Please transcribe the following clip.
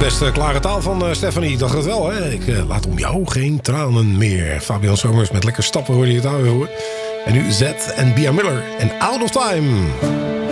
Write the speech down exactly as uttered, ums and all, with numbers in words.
best uh, klare taal van uh, Stephanie. Ik dacht het wel, hè? Ik uh, laat om jou geen tranen meer. Fabian Somers met lekker stappen hoorde je het oude hoor. En nu Z en Bia Miller en Out of Time.